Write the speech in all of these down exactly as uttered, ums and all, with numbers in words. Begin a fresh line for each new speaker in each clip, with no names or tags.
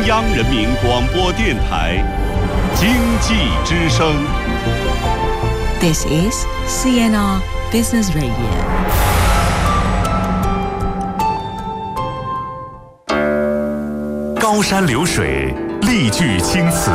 央人民广播电台经济之声。
This is C N R Business Radio。
高山流水，丽句青词，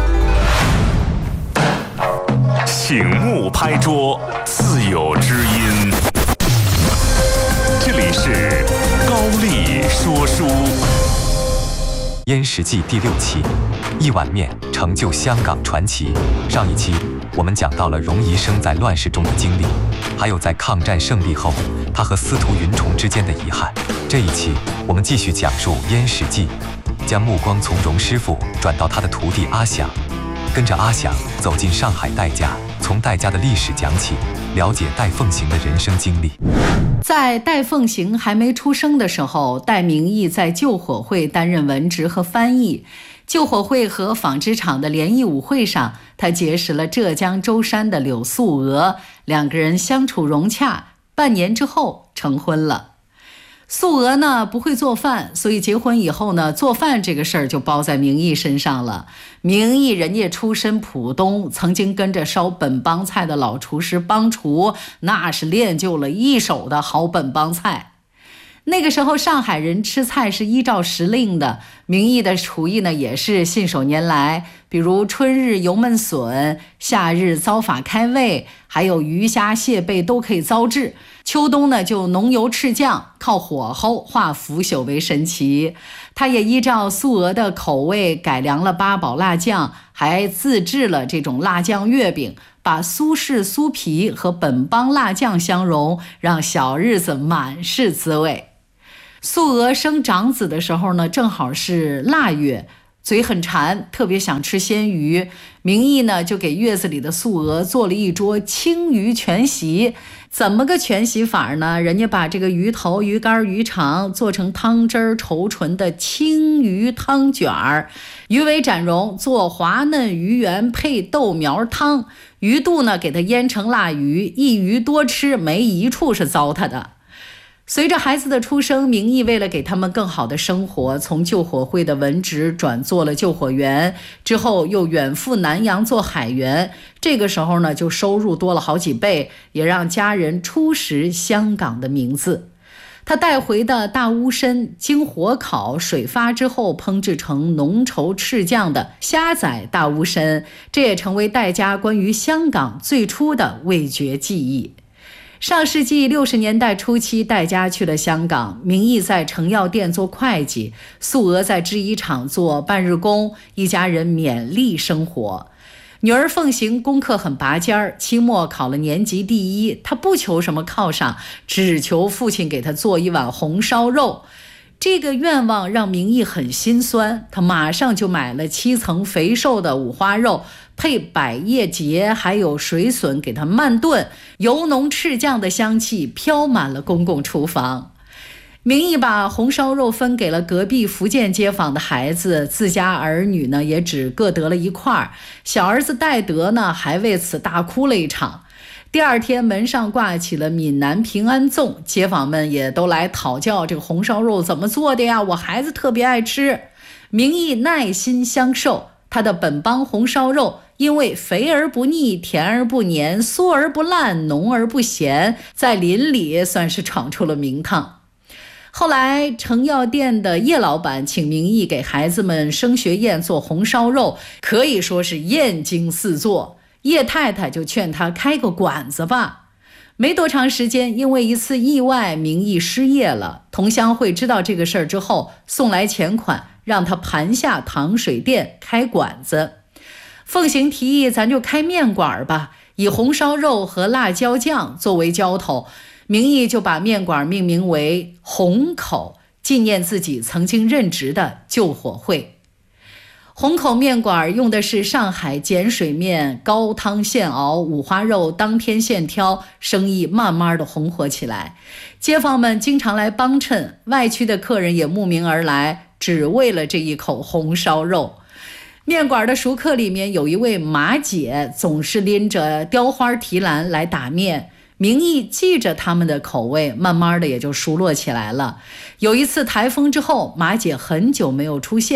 醒目拍桌，自有知音。这里是高丽说书。
燕食记第六期，一碗面成就香港传奇。上一期我们讲到了荣宜生在乱世中的经历，还有在抗战胜利后他和司徒云崇之间的遗憾。这一期我们继续讲述燕食记，将目光从荣师傅转到他的徒弟阿祥，跟着阿祥走进上海戴家，从戴家的历史讲起，了解戴凤行的人生经历。
在戴凤行还没出生的时候，戴明义在救火会担任文职和翻译。救火会和纺织厂的联谊舞会上，他结识了浙江舟山的柳素娥，两个人相处融洽，半年之后成婚了。素娥呢不会做饭，所以结婚以后呢，做饭这个事儿就包在明义身上了。明义人家出身浦东，曾经跟着烧本帮菜的老厨师帮厨，那是练就了一手的好本帮菜。那个时候上海人吃菜是依照时令的，明义的厨艺呢也是信手拈来，比如春日油焖笋，夏日糟法开胃，还有鱼虾蟹贝都可以糟制。秋冬呢就浓油赤酱，靠火候化腐朽为神奇。他也依照素娥的口味改良了八宝辣酱，还自制了这种辣酱月饼，把苏式酥皮和本帮辣酱相融，让小日子满是滋味。素娥生长子的时候呢，正好是腊月，嘴很馋，特别想吃鲜鱼。明义呢就给月子里的素娥做了一桌青鱼全席。怎么个全席法呢？人家把这个鱼头、鱼干、鱼肠做成汤汁稠醇的青鱼汤卷儿，鱼尾斩蓉做滑嫩鱼圆配豆苗汤，鱼肚呢给它腌成腊鱼，一鱼多吃，没一处是糟蹋的。随着孩子的出生，明义为了给他们更好的生活，从救火会的文职转做了救火员，之后又远赴南洋做海员。这个时候呢，就收入多了好几倍，也让家人初识香港的名字。他带回的大乌参经火烤水发之后烹制成浓稠赤酱的虾仔大乌参，这也成为戴家关于香港最初的味觉记忆。上世纪六十年代初期，戴家去了香港，明义在成药店做会计，素娥在制衣厂做半日工，一家人勉力生活。女儿凤行功课很拔尖儿，期末考了年级第一，她不求什么犒赏，只求父亲给她做一碗红烧肉。这个愿望让明义很心酸，他马上就买了七层肥瘦的五花肉，配百叶结还有水笋给他慢炖，油浓赤酱的香气飘满了公共厨房。明义把红烧肉分给了隔壁福建街坊的孩子，自家儿女呢也只各得了一块，小儿子戴德呢还为此大哭了一场。第二天门上挂起了闽南平安粽，街坊们也都来讨教这个红烧肉怎么做的呀，我孩子特别爱吃。明义耐心相授，他的本帮红烧肉因为肥而不腻，甜而不黏，酥而不烂，浓而不咸，在邻里算是闯出了名堂。后来成药店的叶老板请明义给孩子们升学宴做红烧肉，可以说是艳惊四座。叶太太就劝他开个馆子吧。没多长时间，因为一次意外，明义失业了。同乡会知道这个事儿之后，送来钱款，让他盘下糖水店开馆子。凤行提议，咱就开面馆吧，以红烧肉和辣椒酱作为浇头。明义就把面馆命名为虹口，纪念自己曾经任职的救火会。虹口面馆用的是上海碱水面，高汤现熬，五花肉当天现挑，生意慢慢的红火起来。街坊们经常来帮衬，外区的客人也慕名而来，只为了这一口红烧肉。面馆的熟客里面有一位马姐，总是拎着雕花提篮来打面。明义记着他们的口味，慢慢的也就熟络起来了。有一次台风之后，马姐很久没有出现，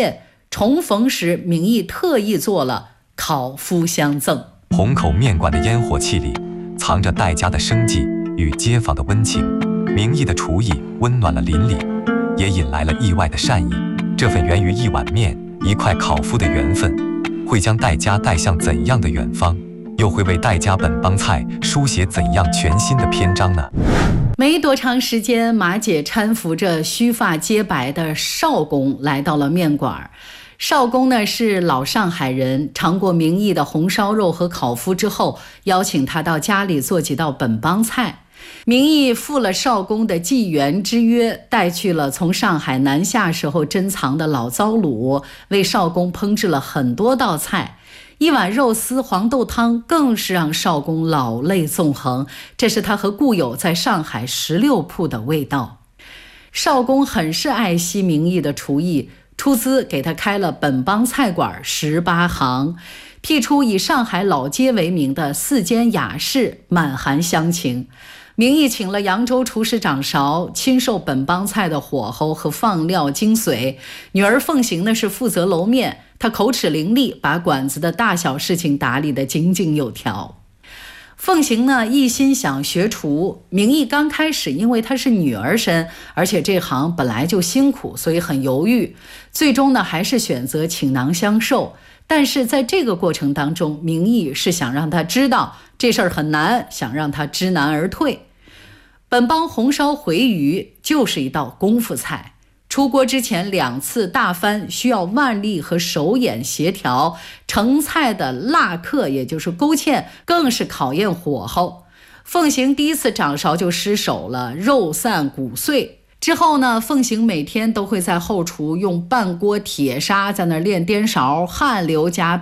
重逢时，名义特意做了烤麸相赠。
虹口面馆的烟火气里，藏着戴家的生计与街坊的温情。名义的厨艺温暖了邻里，也引来了意外的善意。这份源于一碗面、一块烤麸的缘分，会将戴家带向怎样的远方？又会为戴家本帮菜书写怎样全新的篇章呢？
没多长时间，马姐搀扶着须发皆白的邵公来到了面馆。邵公呢是老上海人，尝过名义的红烧肉和烤麸之后，邀请他到家里做几道本帮菜。名义赴了邵公的继园之约，带去了从上海南下时候珍藏的老糟卤，为邵公烹制了很多道菜。一碗肉丝黄豆汤更是让邵公老泪纵横，这是他和故友在上海十六铺的味道。邵公很是爱惜名义的厨艺，出资给他开了本帮菜馆十八行，辟出以上海老街为名的四间雅室，满含乡情。名义请了扬州厨师掌勺，亲授本帮菜的火候和放料精髓。女儿凤行呢是负责楼面，她口齿伶俐，把馆子的大小事情打理得井井有条。凤行呢一心想学厨，名义刚开始因为她是女儿身，而且这行本来就辛苦，所以很犹豫，最终呢还是选择倾囊相授。但是在这个过程当中，名义是想让她知道这事儿很难，想让她知难而退。本帮红烧回鱼就是一道功夫菜，出锅之前两次大翻需要腕力和手眼协调，成菜的辣刻也就是勾芡更是考验火候。凤行第一次掌勺就失手了，肉散骨碎。之后呢，凤行每天都会在后厨用半锅铁砂在那练颠勺，汗流浃